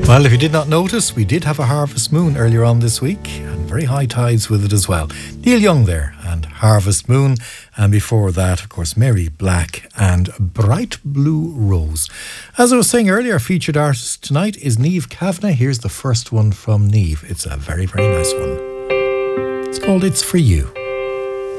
Well, if you did not notice, we did have a harvest moon earlier on this week and very high tides with it as well. Neil Young there and Harvest Moon. And before that, of course, Mary Black and Bright Blue Rose. As I was saying earlier, our featured artist tonight is Niamh Kavanagh. Here's the first one from Niamh. It's a very, very nice one. It's called It's For You.